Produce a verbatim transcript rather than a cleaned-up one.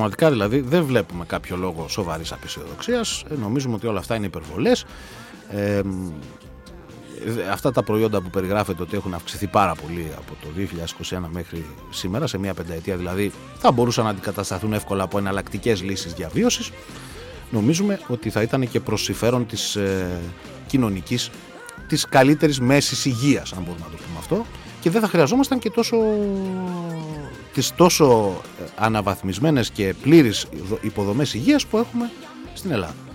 Πραγματικά δηλαδή δεν βλέπουμε κάποιο λόγο σοβαρής απεσιοδοξίας. Ε, νομίζουμε ότι όλα αυτά είναι υπερβολές. Ε, αυτά τα προϊόντα που περιγράφεται ότι έχουν αυξηθεί πάρα πολύ από το δύο χιλιάδες είκοσι ένα μέχρι σήμερα, σε μια πενταετία δηλαδή, θα μπορούσαν να αντικατασταθούν εύκολα από εναλλακτικές λύσεις διαβίωσης. Νομίζουμε ότι θα ήταν και προς συμφέρον της ε, κοινωνικής, της καλύτερης μέσης υγείας, αν μπορούμε να το πούμε αυτό, και δεν θα χρειαζόμασταν και τόσο, τις τόσο αναβαθμισμένες και πλήρεις υποδομές υγείας που έχουμε στην Ελλάδα.